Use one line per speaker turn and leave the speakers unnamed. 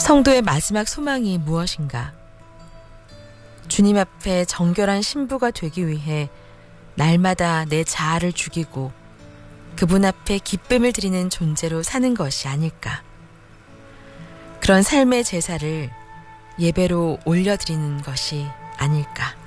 성도의 마지막 소망이 무엇인가? 주님 앞에 정결한 신부가 되기 위해 날마다 내 자아를 죽이고 그분 앞에 기쁨을 드리는 존재로 사는 것이 아닐까? 그런 삶의 제사를 예배로 올려드리는 것이 아닐까?